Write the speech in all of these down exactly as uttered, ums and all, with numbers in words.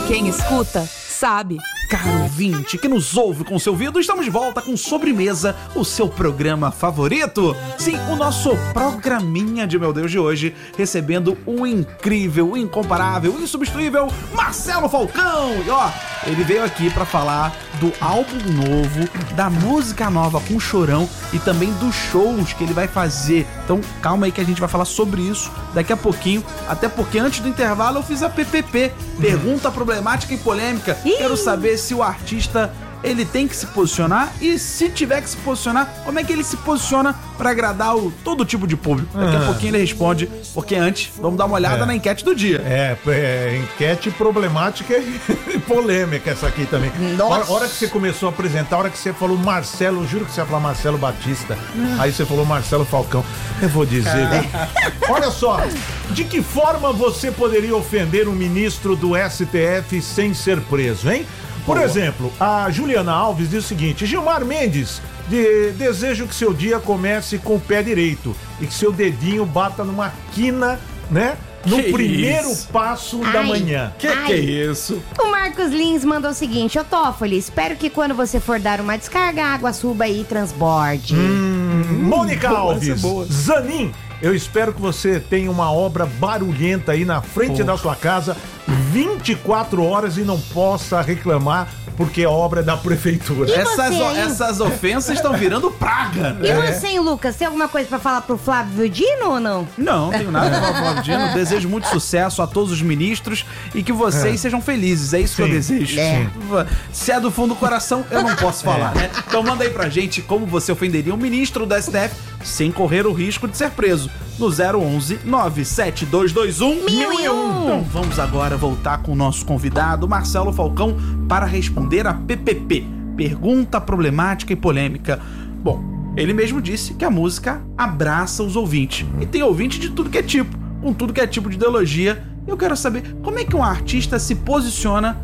Quem escuta, sabe. Caro ouvinte que nos ouve com seu ouvido, estamos de volta com Sobremesa, o seu programa favorito. Sim, o nosso programinha de meu Deus de hoje, recebendo o incrível, o incomparável, o insubstituível Marcelo Falcão. E ó, ele veio aqui pra falar do álbum novo, da música nova com Chorão e também dos shows que ele vai fazer. Então calma aí que a gente vai falar sobre isso daqui a pouquinho, até porque antes do intervalo eu fiz a P P P, pergunta problemática e polêmica. Ih. Quero saber se o artista ele tem que se posicionar e se tiver que se posicionar, como é que ele se posiciona pra agradar o, todo tipo de público. Daqui a ah. pouquinho ele responde, porque antes vamos dar uma olhada é. na enquete do dia. É, é enquete problemática e polêmica essa aqui também. Nossa. A hora que você começou a apresentar, a hora que você falou Marcelo, juro que você ia falar Marcelo Batista, hum. aí você falou Marcelo Falcão. Eu vou dizer, viu? Olha só, de que forma você poderia ofender um ministro do S T F sem ser preso, hein? Por exemplo, a Juliana Alves diz o seguinte: Gilmar Mendes, de, desejo que seu dia comece com o pé direito e que seu dedinho bata numa quina, né? No que primeiro isso? passo ai, da manhã. Que ai. que é isso? O Marcos Lins mandou o seguinte: ô Toffoli, espero que quando você for dar uma descarga, a água suba e transborde. Hum, hum, Mônica Alves, Zanin, eu espero que você tenha uma obra barulhenta aí na frente Porra. da sua casa vinte e quatro horas e não possa reclamar porque a obra é da prefeitura. Essas, essas ofensas estão virando praga. E é. você, hein, Lucas, tem alguma coisa pra falar pro Flávio Dino ou não? Não, não tenho nada pra falar pro Flávio Dino. Desejo muito sucesso a todos os ministros e que vocês é. sejam felizes. É isso Sim. que eu desejo. É. Se é do fundo do coração, eu não posso falar, é. né? Então manda aí pra gente como você ofenderia um ministro do S T F sem correr o risco de ser preso. No zero onze, nove sete dois dois um, mil e um. Então vamos agora voltar com o nosso convidado, Marcelo Falcão, para responder a P P P, pergunta problemática e polêmica. Bom, ele mesmo disse que a música abraça os ouvintes. E tem ouvinte de tudo que é tipo, com tudo que é tipo de ideologia. Eu quero saber como é que um artista se posiciona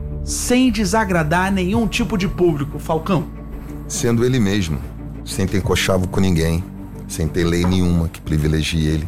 sem desagradar nenhum tipo de público, Falcão. Sendo ele mesmo, sem ter encoxavo com ninguém, sem ter lei nenhuma que privilegie ele.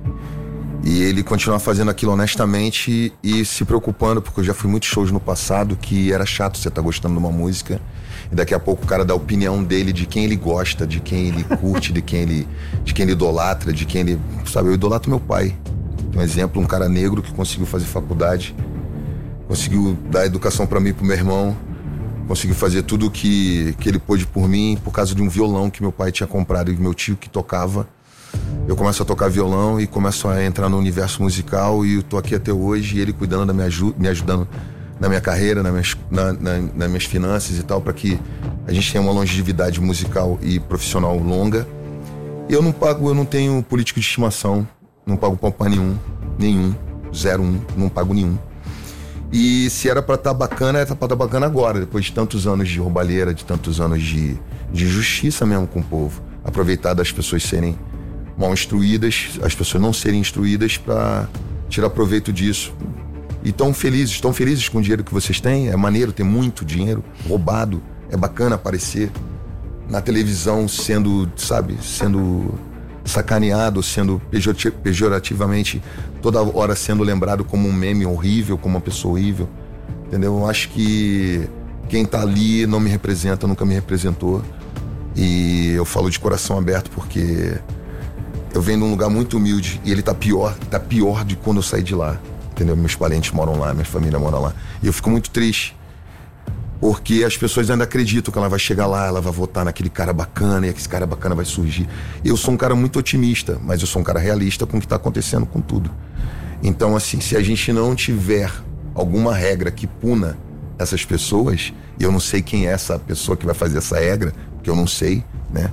E ele continuar fazendo aquilo honestamente e se preocupando, porque eu já fui muitos shows no passado que era chato você estar tá gostando de uma música e daqui a pouco o cara dá a opinião dele de quem ele gosta, de quem ele curte, de quem ele, de quem ele idolatra, de quem ele... Sabe, eu idolatro meu pai. Um exemplo, um cara negro que conseguiu fazer faculdade, conseguiu dar educação pra mim e pro meu irmão, conseguiu fazer tudo que, que ele pôde por mim por causa de um violão que meu pai tinha comprado e meu tio que tocava. Eu começo a tocar violão e começo a entrar no universo musical e eu tô aqui até hoje e ele cuidando da minha ajuda, me ajudando na minha carreira, na minhas, na, na, nas minhas finanças e tal, para que a gente tenha uma longevidade musical e profissional longa. E eu não pago, eu não tenho político de estimação, não pago pampa nenhum, nenhum, zero um, não pago nenhum. E se era pra estar tá bacana, era pra estar tá bacana agora, depois de tantos anos de roubalheira, de tantos anos de, de injustiça mesmo com o povo. Aproveitar das pessoas serem mal instruídas, as pessoas não serem instruídas para tirar proveito disso. E tão felizes, tão felizes com o dinheiro que vocês têm. É maneiro ter muito dinheiro roubado. É bacana aparecer na televisão sendo, sabe, sendo sacaneado, sendo pejorativamente toda hora sendo lembrado como um meme horrível, como uma pessoa horrível. Entendeu? Eu acho que quem tá ali não me representa, nunca me representou. E eu falo de coração aberto porque eu venho de um lugar muito humilde e ele tá pior, tá pior de quando eu saí de lá, entendeu? Meus parentes moram lá, minha família mora lá. E eu fico muito triste, porque as pessoas ainda acreditam que ela vai chegar lá, ela vai votar naquele cara bacana e esse cara bacana vai surgir. Eu sou um cara muito otimista, mas eu sou um cara realista com o que tá acontecendo com tudo. Então, assim, se a gente não tiver alguma regra que puna essas pessoas, e eu não sei quem é essa pessoa que vai fazer essa regra, porque eu não sei, né?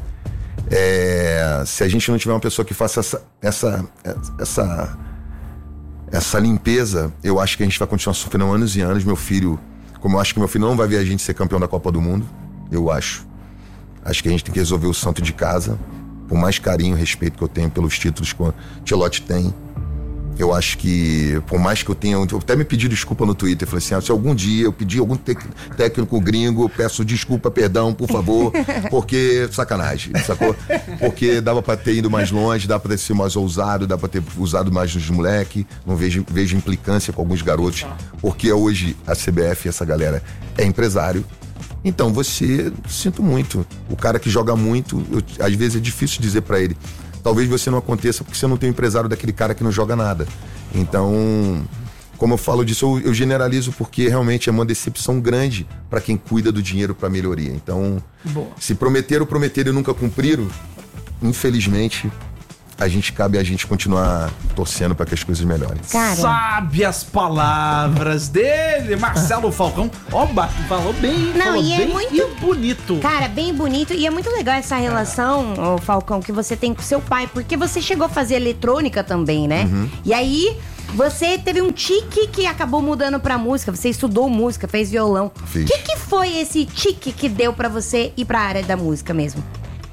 É, se a gente não tiver uma pessoa que faça essa, essa, essa, essa limpeza, eu acho que a gente vai continuar sofrendo anos e anos. Meu filho, como eu acho que meu filho não vai ver a gente ser campeão da Copa do Mundo, eu acho. Acho que a gente tem que resolver o santo de casa, por mais carinho e respeito que eu tenho pelos títulos que o Ancelotti tem. Eu acho que, por mais que eu tenha... Eu até me pedi desculpa no Twitter. Falei assim, ah, se algum dia eu pedir algum tec- técnico gringo, eu peço desculpa, perdão, por favor, porque... Sacanagem, sacou? Porque dava pra ter ido mais longe, dá pra ter sido mais ousado, dá pra ter usado mais nos moleques. Não vejo, vejo implicância com alguns garotos, porque hoje a C B F e essa galera é empresário. Então, você... Sinto muito. O cara que joga muito, eu, às vezes é difícil dizer pra ele... Talvez você não aconteça porque você não tem um empresário daquele cara que não joga nada. Então, como eu falo disso, eu, eu generalizo porque realmente é uma decepção grande para quem cuida do dinheiro para melhoria. Então, Boa. se prometeram, prometeram e nunca cumpriram, infelizmente, a gente cabe a gente continuar torcendo para que as coisas melhorem. Cara. Sabe as palavras dele, Marcelo Falcão. Oba, falou bem, Não, falou e bem é muito e bonito. Cara, bem bonito. E é muito legal essa relação, ô, Falcão, que você tem com seu pai. Porque você chegou a fazer eletrônica também, né? Uhum. E aí, você teve um tique que acabou mudando pra música. Você estudou música, fez violão. Fiz. O que, que foi esse tique que deu pra você ir pra área da música mesmo?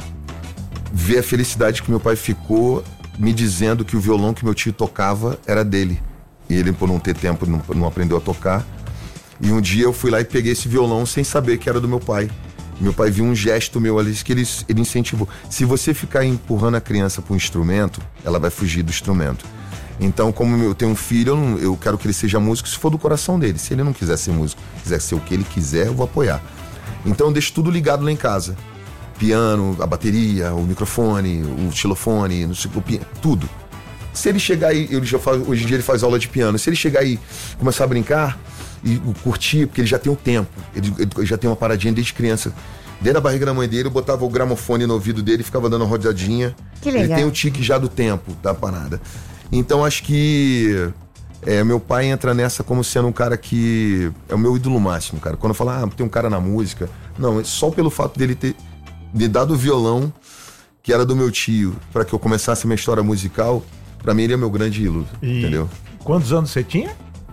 Ver a felicidade que meu pai ficou me dizendo que o violão que meu tio tocava era dele. E ele, por não ter tempo, não, não aprendeu a tocar. E um dia eu fui lá e peguei esse violão sem saber que era do meu pai. Meu pai viu um gesto meu ali que ele, ele incentivou. Se você ficar empurrando a criança para um instrumento, ela vai fugir do instrumento. Então, como eu tenho um filho, eu, não, eu quero que ele seja músico se for do coração dele. Se ele não quiser ser músico, quiser ser o que ele quiser, eu vou apoiar. Então eu deixo tudo ligado lá em casa. Piano, a bateria, o microfone, o xilofone, não sei, o piano, tudo. Se ele chegar aí, ele já faz, hoje em dia ele faz aula de piano, se ele chegar aí e começar a brincar e curtir, porque ele já tem um tempo, ele, ele já tem uma paradinha desde criança. Dentro da barriga da mãe dele, eu botava o gramofone no ouvido dele e ficava dando uma rodadinha. Que legal. Ele tem o tique já do tempo da parada. Então acho que é, meu pai entra nessa como sendo um cara que é o meu ídolo máximo, cara. Quando eu falo, ah, tem um cara na música, não, é só pelo fato dele ter me dado o violão, que era do meu tio, para que eu começasse minha história musical, pra mim ele é meu grande ídolo, e entendeu? Quantos anos você tinha?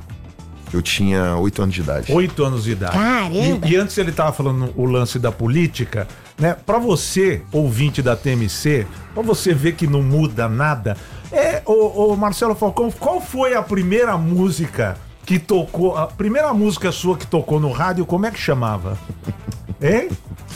Eu tinha oito anos de idade. Oito anos de idade. Caramba! E, e antes ele tava falando o lance da política, né? Pra você, ouvinte da T M C, pra você ver que não muda nada, é, ô, ô Marcelo Falcão, qual foi a primeira música que tocou, a primeira música sua que tocou no rádio, como é que chamava? Hein?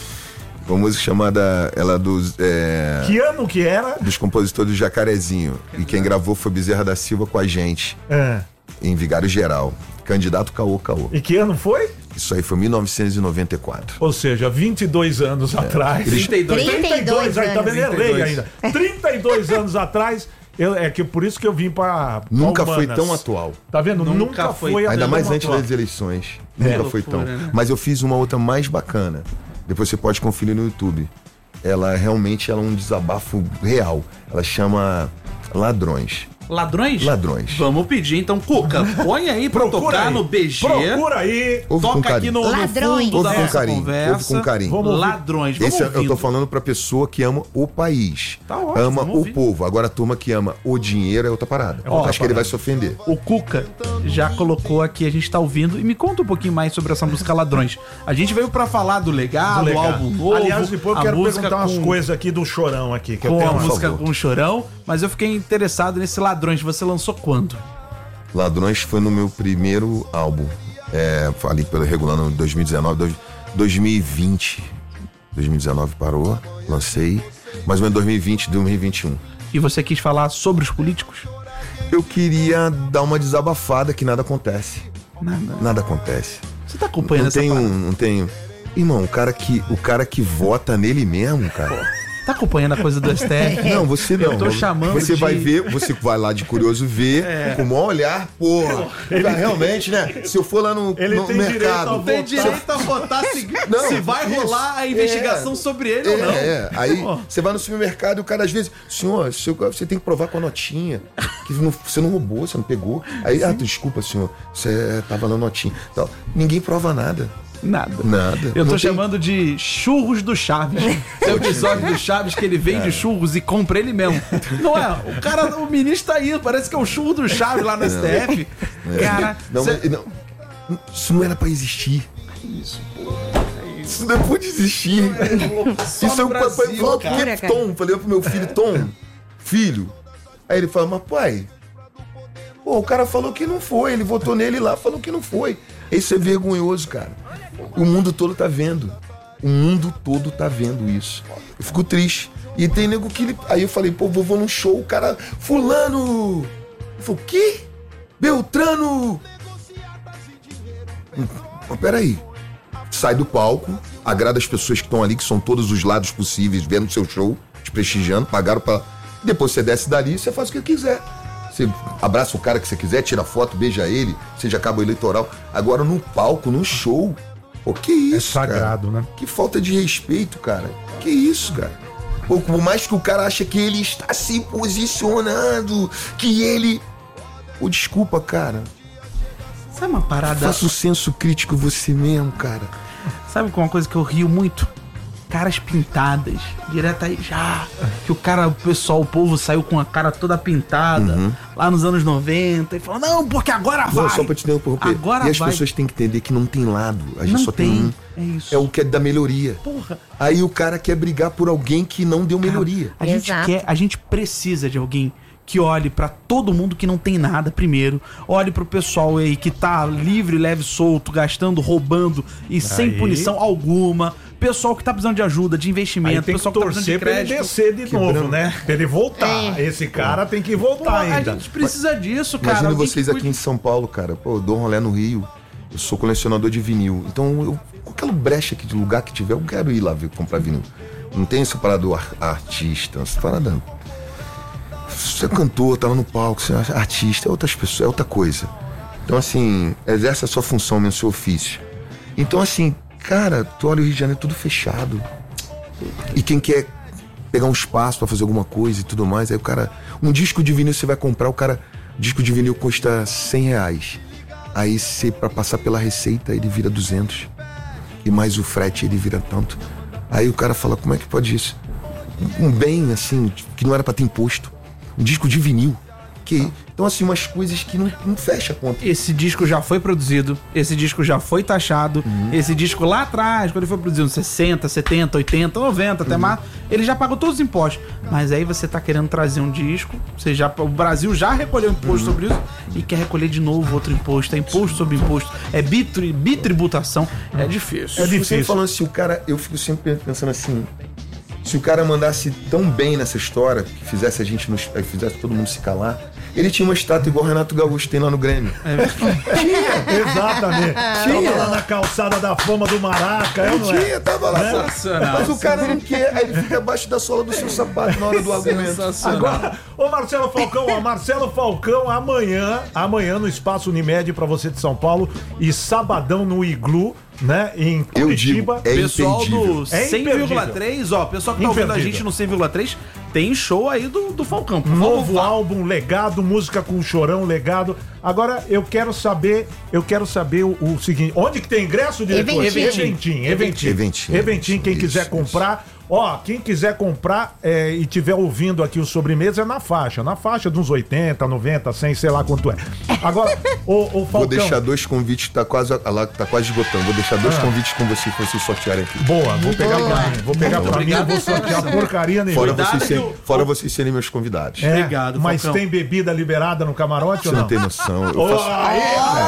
Uma música chamada, ela dos... É, que ano que era? Dos compositores do Jacarezinho. E quem gravou foi Bezerra da Silva com a gente, É. em Vigário Geral. Candidato Caô Caô. E que ano foi? Isso aí foi mil novecentos e noventa e quatro. Ou seja, vinte e dois anos atrás. trinta e dois. trinta e dois, aí tá anos. vendo? Errei ainda. trinta e dois anos atrás, eu, é que por isso que eu vim pra. Nunca pra foi Humanas. tão atual. Tá vendo? Nunca Nunca, foi. foi, Ainda tão mais antes atual. das eleições. É. Nunca Que foi loucura, tão. né? Mas eu fiz uma outra mais bacana. Depois você pode conferir no YouTube. Ela realmente ela é um desabafo real. Ela chama Ladrões. Ladrões? Ladrões. Vamos pedir então, Cuca, põe aí pra Procura tocar aí. no B G. Procura aí. Ouve com Toca aqui carinho. no, no Ladrões. fundo da Ouve com nossa carinho. conversa. Ouve com carinho. Vamos ouvir. Ladrões, vamos Esse é- eu tô ouvindo. falando pra pessoa que ama o país. Tá ótimo, ama vamos o ouvir. povo. Agora a turma que ama o dinheiro é outra parada. outra Acho que ele vai parada. se ofender. O Cuca já colocou aqui, a gente tá ouvindo. E me conta um pouquinho mais sobre essa música Ladrões. A gente veio pra falar do legado, Do do legal. álbum novo. Aliás, depois eu a quero música perguntar umas com- coisas aqui do Chorão aqui. Que eu Com tenho a uma- música favor. com o Chorão. Mas eu fiquei interessado nesse Ladrões. Você lançou quando? Ladrões foi no meu primeiro álbum. É, ali pelo regulando dois mil e dezenove, dois- dois mil e vinte. dois mil e dezenove parou, lancei. Mais ou menos dois mil e vinte, dois mil e vinte e um. E você quis falar sobre os políticos? Eu queria dar uma desabafada que nada acontece. Nada. Nada acontece. Você tá acompanhando Não essa tenho, parada? não tenho. Irmão, o cara que, o cara que vota nele mesmo, cara. Tá acompanhando a coisa do S T F? Não, você não. Eu tô chamando Você de- vai ver, você vai lá de curioso ver, com o maior olhar, porra. Cara, realmente, né? Se eu for lá no, Ele no tem direito mercado. a Tem votar. direito a votar se, Não, se vai isso. rolar a investigação É. sobre ele É, ou não. é. Aí Pô. você vai no supermercado e o cara às vezes, senhor, senhor, você tem que provar com a notinha. Que não- você não roubou, você não pegou. Aí, ah, desculpa, senhor, você tava na notinha. Tal. Ninguém prova nada. Nada. Nada. Eu tô Não tem- chamando de churros do Chaves. Tem o episódio do Chaves que ele vende churros e compra ele mesmo. Não é? O cara, o ministro tá aí, parece que é o churro do Chaves lá no S T F. Cara, Não, cê- mas- não, isso não era pra existir. Isso, porra. Isso não pode existir. só Isso no é o Brasil, papai falou cara. porque Tom, falei pro meu filho, Tom, filho. Aí ele fala, mas pai, Pô, o cara falou que não foi, ele votou nele lá, falou que não foi. Isso é vergonhoso, cara. O mundo todo tá vendo. O mundo todo tá vendo isso. Eu fico triste. E tem nego que ele... Aí eu falei, pô, vou num show, o cara... Fulano! Ele falou, quê? Beltrano! Mas peraí. Sai do palco, agrada as pessoas que estão ali, que são todos os lados possíveis, vendo o seu show, te prestigiando, pagaram pra... Depois você desce dali e você faz o que quiser. Você abraça o cara que você quiser, tira foto, beija ele, seja cabo eleitoral. Agora no palco, no show... Pô, que isso, é sagrado, cara? Né? Que falta de respeito, cara. Que isso, cara? Pô, por mais que o cara ache que ele está se posicionando, que ele... Pô, desculpa, cara. Sabe uma parada... Faça o senso crítico você mesmo, cara. Sabe uma coisa que eu rio muito? Caras pintadas, direto aí já. Que o cara, o pessoal, o povo saiu com a cara toda pintada, uhum. lá nos anos noventa, e falou, não, porque agora vai. Não, só pra te interromper. Agora e as vai. pessoas têm que entender que não tem lado. A gente não só tem, tem um. É isso. É o que é da melhoria. Porra. Aí o cara quer brigar por alguém que não deu melhoria. Cara, a gente Exato. quer, a gente precisa de alguém que olhe pra todo mundo que não tem nada primeiro, olhe pro pessoal aí que tá livre, leve, solto, gastando, roubando e aí, sem punição alguma, pessoal que tá precisando de ajuda, de investimento, tem pessoal que que tá precisando de torcer pra ele crédito. descer de Quebrando. novo, né? Pra ele voltar. É. Esse cara tem que voltar Pô, ainda. a gente precisa disso, cara. Imagina Alguém vocês que aqui cuide- em São Paulo, cara. Pô, eu dou um rolê no Rio. Eu sou colecionador de vinil. Então, eu, qualquer brecha aqui de lugar que tiver, eu quero ir lá ver, comprar vinil. Não tem essa parada do ar- artista, essa parada... Você é cantor, tá lá no palco, você é artista, é outras pessoas, é outra coisa. Então, assim, exerce a sua função, mesmo, seu ofício. Então, assim, cara, tu olha o Rio de Janeiro tudo fechado. E quem quer pegar um espaço pra fazer alguma coisa e tudo mais, aí o cara... Um disco de vinil você vai comprar, o cara... Disco de vinil custa cem reais. Aí, você, pra passar pela receita, ele vira duzentos. E mais o frete, ele vira tanto. Aí o cara fala, como é que pode isso? Um bem, assim, que não era pra ter imposto. Um disco de vinil. Que, então, assim, umas coisas que não, não fecha a conta. Esse disco já foi produzido, esse disco já foi taxado, uhum. esse disco lá atrás, quando ele foi produzido sessenta, setenta, oitenta, noventa, até uhum. mais, ele já pagou todos os impostos. Mas aí você tá querendo trazer um disco, você já, o Brasil já recolheu imposto uhum. sobre isso e quer recolher de novo outro imposto. É imposto sobre imposto, é bitri, bitributação, é difícil. É difícil. Falando assim, o cara, eu fico sempre pensando assim, se o cara mandasse tão bem nessa história, que fizesse a gente, nos, fizesse todo mundo se calar, ele tinha uma estátua igual o Renato Gaúcho tem lá no Grêmio. É. Tinha, exatamente. Tinha lá na calçada da fama do Maraca, eu não é? Tinha, tava lá. É? Mas o cara não quer, aí ele fica abaixo da sola do seu sapato na hora do argumento. Agora, ô Marcelo Falcão, ó, Marcelo Falcão, amanhã, amanhã no Espaço Unimed pra você de São Paulo e sabadão no Iglu, né, em Curitiba. Eu digo, é pessoal do É cem vírgula três, ó, pessoal que tá ouvindo a gente no cem vírgula três, tem show aí do, do Falcão. Por Novo favor, álbum, legado, música com Chorão, legado. Agora eu quero saber, eu quero saber o, o seguinte, onde que tem ingresso, diretor? Eventim. Eventim, Eventim. Eventim. Eventim, quem Isso, quiser isso. comprar. Ó, quem quiser comprar é, e tiver ouvindo aqui o Sobremesa é na faixa, na faixa de uns oitenta, noventa, cem, sei lá quanto é. Agora, o, o Falcão... Vou deixar dois convites, tá quase, lá, tá quase esgotando. Vou deixar dois Ah. convites com você pra vocês sortearem aqui. Boa, vou pegar pra mim, vou pegar pra mim, eu vou sortear porcaria nenhuma. Fora, Cuidado vocês, serem, que o- fora vocês serem meus convidados. É, Obrigado, mas Falcão. tem bebida liberada no camarote Você ou não? não tem noção. Eu Ô, faço... aê,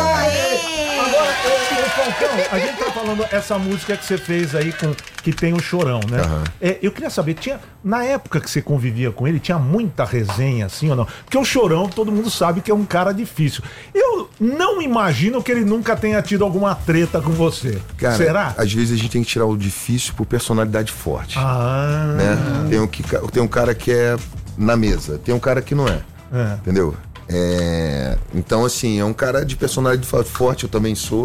aê. Agora, ô, ô, Falcão, a gente tá falando essa música que você fez aí com que tem o Chorão, né? Aham. É, eu queria saber, tinha na época que você convivia com ele, tinha muita resenha assim ou não? Porque o Chorão, todo mundo sabe que é um cara difícil. Eu não imagino que ele nunca tenha tido alguma treta com você. Cara, Será? às vezes a gente tem que tirar o difícil por personalidade forte. Ah, Né? Tem, um que, tem um cara que é na mesa, tem um cara que não é. É. Entendeu? É, então, assim, é um cara de personalidade forte, eu também sou.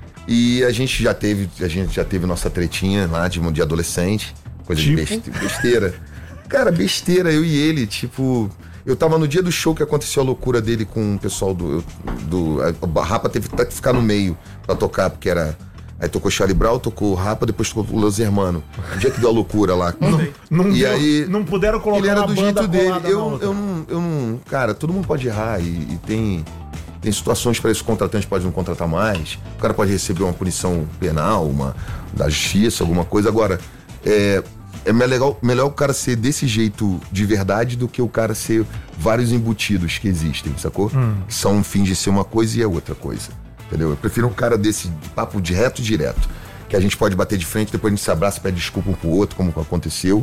E a gente já teve, a gente já teve nossa tretinha lá de, de adolescente, coisa Tipo? de beste- besteira. Cara, besteira, eu e ele, tipo. Eu tava no dia do show que aconteceu a loucura dele com o pessoal do. do a, a Rapa teve que ficar no meio pra tocar, porque era. Aí tocou Charlie Brown, tocou Rapa, depois tocou o Los Hermanos. O dia que deu a loucura lá. Não, E deu- aí, não puderam colocar ele era uma do banda jeito dele. colada na Eu, outra. eu, não, eu não. Cara, todo mundo pode errar e, e tem. Tem situações para isso, o contratante pode não contratar mais. O cara pode receber uma punição penal, uma da justiça, alguma coisa. Agora, é, é melhor, melhor o cara ser desse jeito de verdade do que o cara ser vários embutidos que existem, sacou? Hum. Que são fins de ser uma coisa e é outra coisa, entendeu? Eu prefiro um cara desse de papo direto, direto, que a gente pode bater de frente, depois a gente se abraça, pede desculpa um pro outro, como aconteceu,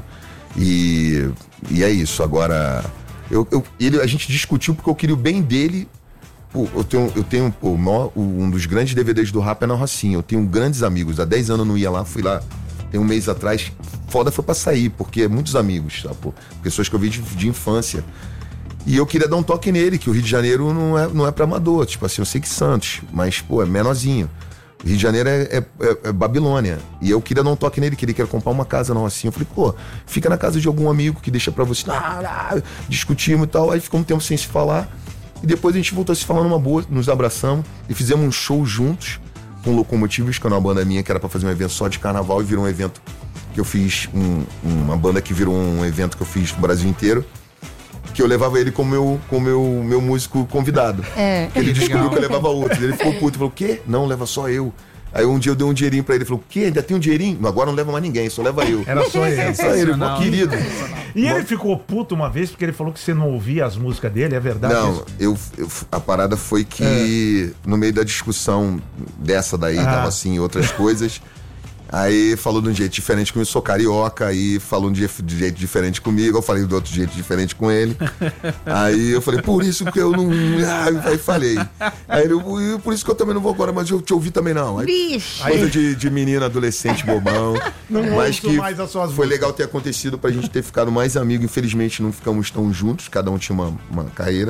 e, e é isso. Agora, eu, eu, ele, a gente discutiu porque eu queria o bem dele. Pô, eu tenho, eu tenho pô, um dos grandes D V Ds do rap é na Rocinha, eu tenho grandes amigos, há dez anos eu não ia lá, fui lá tem um mês atrás, foda foi pra sair, porque é muitos amigos, tá, pô, pessoas que eu vi de, de infância. E eu queria dar um toque nele, que o Rio de Janeiro não é, não é pra amador, tipo assim, eu sei que Santos, mas, pô, é menorzinho. O Rio de Janeiro é, é, é, é Babilônia. E eu queria dar um toque nele, que ele queria comprar uma casa na Rocinha. Eu falei, pô, fica na casa de algum amigo que deixa pra você. Ah, ah, discutimos e tal, aí ficou um tempo sem se falar. E depois a gente voltou a se falar numa boa, nos abraçamos e fizemos um show juntos com Locomotivos, que era uma banda minha que era pra fazer um evento só de carnaval, e virou um evento que eu fiz, um, uma banda que virou um evento que eu fiz no Brasil inteiro, que eu levava ele como meu, como meu, meu músico convidado. É. Ele descobriu que eu levava outro. Ele ficou puto, falou, o quê? Não, leva só eu. Aí um dia eu dei um dinheirinho pra ele, ele falou, o quê? Ainda tem um dinheirinho? Agora não leva mais ninguém, só leva eu. Era só ele. Só ele, mó querido. E ele ficou puto uma vez porque ele falou que você não ouvia as músicas dele, é verdade? Não, eu, eu, a parada foi que é. no meio da discussão dessa daí, ah. tava assim, outras coisas, aí falou de um jeito diferente comigo, eu sou carioca, aí falou de um jeito diferente comigo, eu falei de outro jeito diferente com ele. Aí eu falei, por isso que eu não... Aí falei. Aí ele, por isso que eu também não vou agora, mas eu te ouvi também não. Aí, Bicho! Coisa de, de menino, adolescente, bobão. Não mas que mais as suas foi músicas. legal ter acontecido pra gente ter ficado mais amigo. Infelizmente não ficamos tão juntos, cada um tinha uma, uma carreira.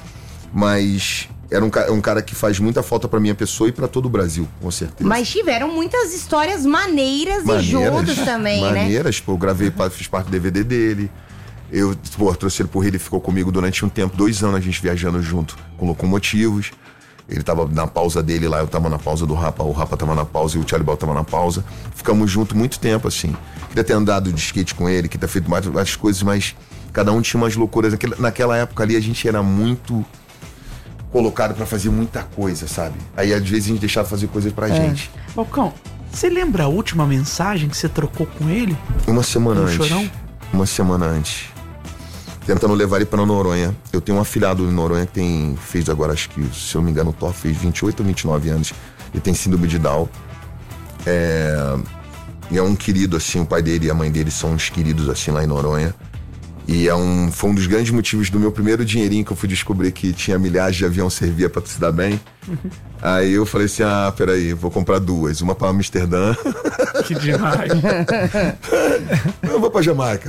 Mas... Era um, um cara que faz muita falta pra minha pessoa e pra todo o Brasil, com certeza. Mas tiveram muitas histórias maneiras, maneiras e juntos também, maneiras, né? Maneiras, pô, eu gravei, fiz parte do D V D dele. Eu, pô, trouxe ele pro Rio, ele ficou comigo durante um tempo, dois anos a gente viajando junto com Locomotivos. Ele tava na pausa dele lá, eu tava na pausa do Rapa, o Rapa tava na pausa e o Charlie Brown tava na pausa. Ficamos juntos muito tempo, assim. Queria ter andado de skate com ele, queria ter feito mais, várias coisas, mas cada um tinha umas loucuras. Naquela, naquela época ali a gente era muito... colocado pra fazer muita coisa, sabe? Aí às vezes a gente deixava fazer coisas pra é. gente. Balcão, você lembra a última mensagem que você trocou com ele? Uma semana no antes. Chorão? Uma semana antes. Tentando levar ele pra Noronha. Eu tenho um afilhado em Noronha que tem, fez agora, acho que, se eu não me engano, o Thor fez vinte e oito ou vinte e nove anos. Ele tem síndrome de Down. É... E é um querido, assim, o pai dele e a mãe dele são uns queridos, assim, lá em Noronha. E é um, foi um dos grandes motivos do meu primeiro dinheirinho que eu fui descobrir que tinha milhares de avião servia pra se dar bem. Uhum. Aí eu falei assim, ah, peraí, vou comprar duas. Uma pra Amsterdã. Que demais. Eu vou pra Jamaica.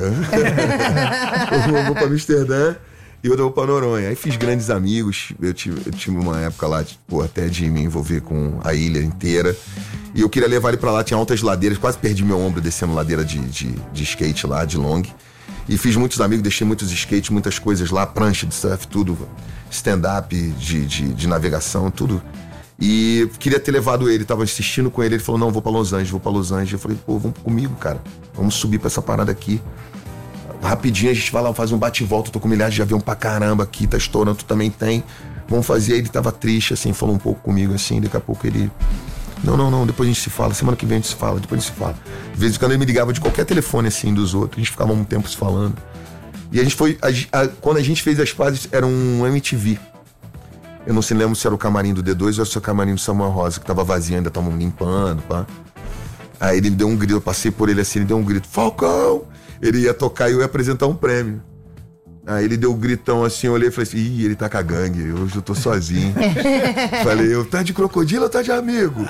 Eu vou pra Amsterdã e outra eu vou pra Noronha. Aí fiz grandes amigos. Eu tive, eu tive uma época lá, tipo, até de me envolver com a ilha inteira. E eu queria levar ele pra lá, tinha altas ladeiras. Quase perdi meu ombro descendo ladeira de, de, de skate lá, de long. E fiz muitos amigos, deixei muitos skates, muitas coisas lá, prancha de surf, tudo, stand-up, de, de, de navegação, tudo. E queria ter levado ele, tava assistindo com ele, ele falou, não, vou pra Los Angeles, vou pra Los Angeles. Eu falei, pô, vamos comigo, cara, vamos subir pra essa parada aqui. Rapidinho a gente vai lá, faz um bate e volta, tô com milhares de avião pra caramba aqui, tá estourando, tu também tem. Vamos fazer, ele tava triste, assim, falou um pouco comigo, assim, daqui a pouco ele... Não, não, não, depois a gente se fala, semana que vem a gente se fala, depois a gente se fala. De vez em quando ele me ligava de qualquer telefone, assim, dos outros, a gente ficava um tempo se falando. E a gente foi, a, a, quando a gente fez as pazes, era um M T V. Eu não sei, lembro se era o camarim do D dois ou se era o camarim do Samuel Rosa, que tava vazio, ainda estavam limpando, pá. Aí ele me deu um grito, eu passei por ele assim, ele deu um grito, Falcão! Ele ia tocar e eu ia apresentar um prêmio. Aí ele deu um gritão assim, eu olhei e falei assim, ih, ele tá com a gangue, hoje eu tô sozinho. Falei, eu, tá de crocodilo ou tá de amigo?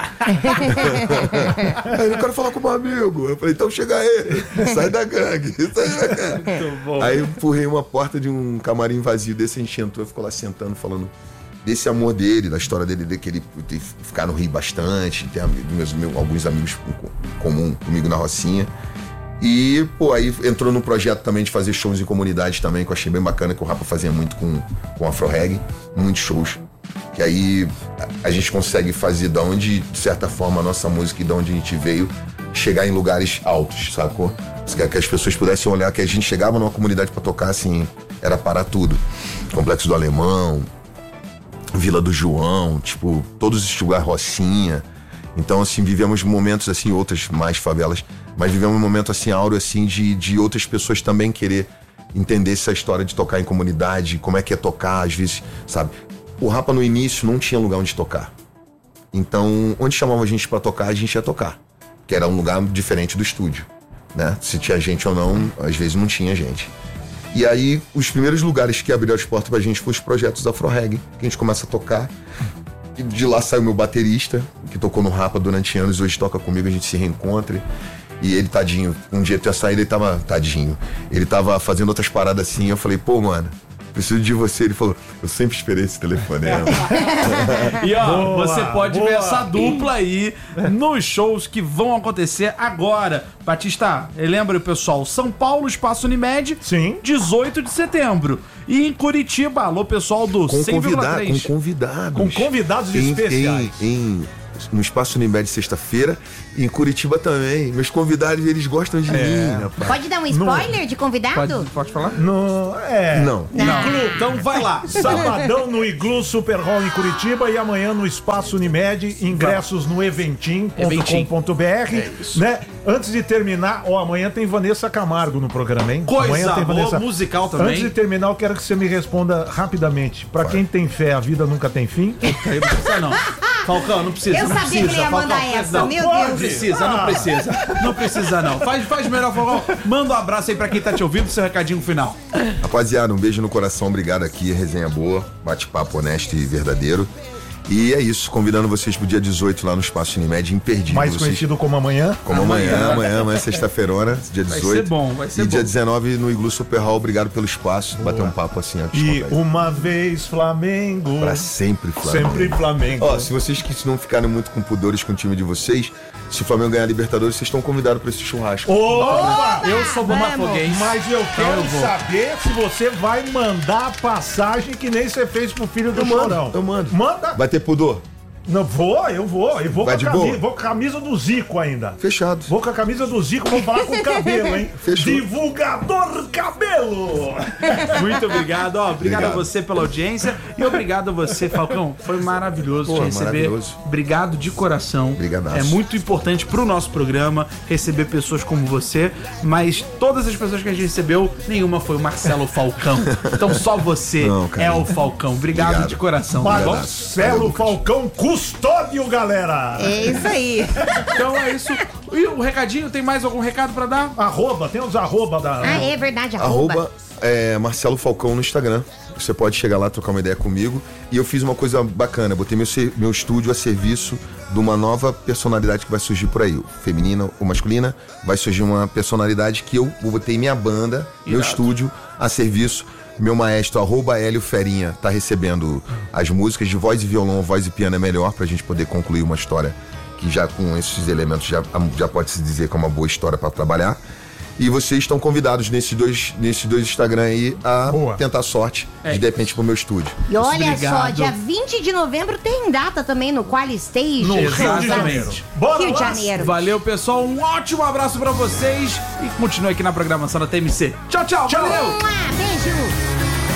Aí eu quero falar com meu amigo. Eu falei, então chega aí, sai da gangue, sai da gangue. Aí eu empurrei uma porta de um camarim vazio desse, a gente entrou e ficou lá sentando, falando desse amor dele, da história dele, de que ele ficar no Rio bastante, tem meus, meus, alguns amigos em comum comigo na Rocinha. E, pô, aí entrou num projeto também de fazer shows em comunidade também, que eu achei bem bacana, que o Rapa fazia muito com, com Afro Reggae, muitos shows. Que aí a, a gente consegue fazer de onde, de certa forma, a nossa música e de onde a gente veio, chegar em lugares altos, sacou? Que as pessoas pudessem olhar que a gente chegava numa comunidade pra tocar, assim, era parar tudo. Complexo do Alemão, Vila do João, tipo, todos esses lugares, Rocinha. Então, assim, vivemos momentos, assim, outras mais favelas, mas vivemos um momento, assim, áureo, assim, de, de outras pessoas também querer entender essa história de tocar em comunidade, como é que é tocar, às vezes, sabe? O Rapa, no início, não tinha lugar onde tocar. Então, onde chamava a gente pra tocar, a gente ia tocar. Que era um lugar diferente do estúdio, né? Se tinha gente ou não, às vezes não tinha gente. E aí, os primeiros lugares que abriram as portas pra gente foram os projetos Afro Reggae, que a gente começa a tocar. E de lá saiu meu baterista, que tocou no Rapa durante anos, hoje toca comigo, a gente se reencontra. E ele, tadinho, um dia eu tinha saído, ele tava, tadinho, ele tava fazendo outras paradas assim, eu falei, pô, mano, preciso de você. Ele falou, eu sempre esperei esse telefonema. E ó, Boa, você pode boa. ver essa dupla aí nos shows que vão acontecer agora. Batista, lembra o pessoal, São Paulo, Espaço Unimed, Sim. dezoito de setembro. E em Curitiba, alô pessoal do Com, cem vírgula convida três. com convidados. Com convidados Em- especiais. Em, em, no Espaço Unimed, sexta-feira. E em Curitiba também. Meus convidados, eles gostam de mim, rapaz. Pode dar um spoiler de convidado? Pode, pode falar? No, é. Não. Não. Então vai lá. Sabadão no Iglu Super Hall em Curitiba e amanhã no Espaço Unimed, ingressos no eventim ponto com ponto br, né? Antes de terminar, ó, amanhã tem Vanessa Camargo no programa, hein? Coisa amanhã tem boa, musical também. Antes de terminar, eu quero que você me responda rapidamente. Pra quem tem fé, a vida nunca tem fim. Aí não precisa não. Falcão, não precisa. Eu não sabia precisa, que ele ia mandar Falcão, essa, não. meu Não Deus. precisa, não precisa. Não precisa não. Faz, faz melhor, Falcão. Manda um abraço aí pra quem tá te ouvindo, seu recadinho final. Rapaziada, um beijo no coração, obrigado aqui, resenha boa, bate-papo honesto e verdadeiro. E é isso, convidando vocês pro dia dezoito lá no Espaço Unimed, imperdível. Mais vocês, conhecido como amanhã. como amanhã, amanhã, amanhã, sexta-feira, dia Vai dezoito. ser bom, vai ser E dia bom. dezenove no Iglu Super Hall, obrigado pelo espaço, bater um papo assim antes de E contar. uma vez Flamengo. Pra sempre, Flamengo. Sempre Flamengo. Ó, se vocês que não ficarem muito com pudores com o time de vocês, se o Flamengo ganhar a Libertadores, vocês estão convidados pra esse churrasco. Opa! Eu sou botafoguense. Mas eu quero eu vou. saber se você vai mandar a passagem que nem você fez pro filho do Eu mando, Chorão. eu mando. Manda? Vai ter pudor? Não, vou, eu vou. Eu vou, Vai com de a camisa, boa? vou com a camisa do Zico ainda. Fechado. Vou com a camisa do Zico, vou falar com o Cabelo, hein? Fechou. Divulgador Cabelo! Muito obrigado, ó. Obrigado, Obrigado. a você pela audiência e obrigado a você, Falcão. Foi maravilhoso Pô, te receber. maravilhoso. Obrigado de coração. Brigadaço. É muito importante pro nosso programa receber pessoas como você, mas todas as pessoas que a gente recebeu, nenhuma foi o Marcelo Falcão. Então só você Não, cara. é o Falcão. Obrigado, Obrigado. de coração, tá bom? Marcelo Falcão Custódio, galera! É isso aí. Então é isso. E o recadinho, tem mais algum recado pra dar? Arroba, tem os arroba da... Ah, é verdade, arroba. Arroba é, Marcelo Falcão no Instagram. Você pode chegar lá, trocar uma ideia comigo. E eu fiz uma coisa bacana, botei meu, ser- meu estúdio a serviço de uma nova personalidade que vai surgir por aí. Feminina ou masculina, vai surgir uma personalidade que eu botei minha banda, meu Irado. estúdio a serviço. Meu maestro, arroba Hélio Ferinha, tá recebendo as músicas de voz e violão, voz e piano é melhor pra gente poder concluir uma história que já com esses elementos já, já pode se dizer que é uma boa história pra trabalhar. E vocês estão convidados nesses dois, nesses dois Instagram aí a Boa. tentar sorte É. de, de repente pro meu estúdio. E olha Obrigado. só, dia vinte de novembro tem data também no Quali Stage. No Rio de Exatamente. Janeiro. Bora Rio de lá. Janeiro. Valeu, pessoal. Um ótimo abraço pra vocês e continue aqui na programação da T M C. Tchau, tchau. Tchau. Valeu. Vamos lá, beijo.